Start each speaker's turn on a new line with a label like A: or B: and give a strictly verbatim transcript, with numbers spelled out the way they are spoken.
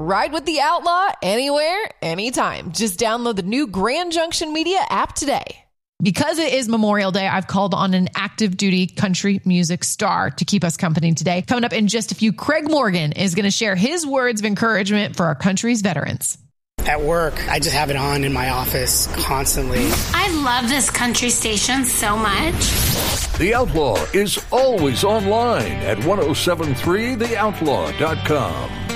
A: ride with the outlaw anywhere, anytime. Just download the new Grand Junction Media app today.
B: Because it is Memorial Day, I've called on an active duty country music star to keep us company today. Coming up in just a few, Craig Morgan is going to share his words of encouragement for our country's veterans.
C: At work, I just have it on in my office constantly.
D: I love this country station so much.
E: The Outlaw is always online at ten seventy-three the outlaw dot com.